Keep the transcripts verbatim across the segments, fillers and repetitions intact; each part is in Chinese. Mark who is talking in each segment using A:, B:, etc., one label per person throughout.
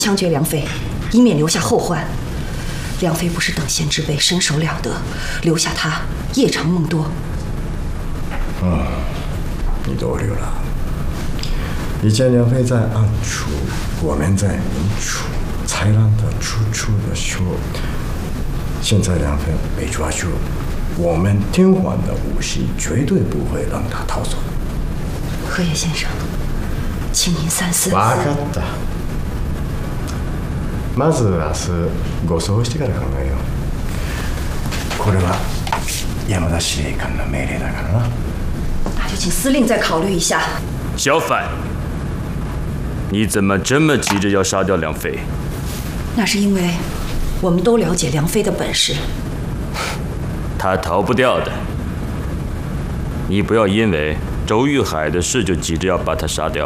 A: 枪决梁妃，以免留下后患。梁妃不是等闲之辈，身手了得，留下她夜长梦多。
B: 嗯，你多虑了。以前梁妃在暗处，我们在明处，才让她处处的说。现在梁妃被抓住，我们天皇的武器绝对不会让她逃走。
A: 河野先生，请您三思。
B: 分かった。まず明日護送してから考えよう。これは山田司令官の命令だからな。
A: 那就请司令再考虑一下。
C: 小反，你怎么这么急着要杀掉梁妃？
A: 那是因为我们都了解梁妃的本事，
C: 她逃不掉的。你不要因为周玉海的事就急着要把她杀掉。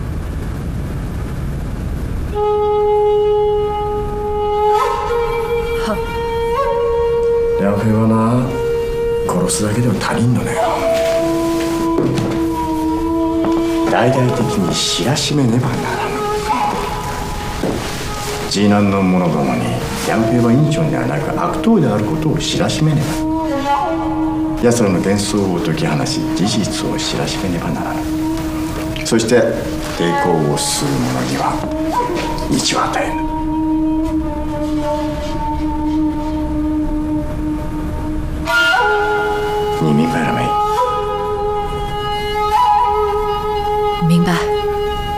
B: 梁妃はな、殺すだけでは足りんのだよ。大々的に知らしめねばならぬ。次男の者どもに梁妃は院長ではなく悪党であることを知らしめねば。奴らの幻想を解き放し、事実を知らしめねばならぬ。そして抵抗をする者には道を与えぬ。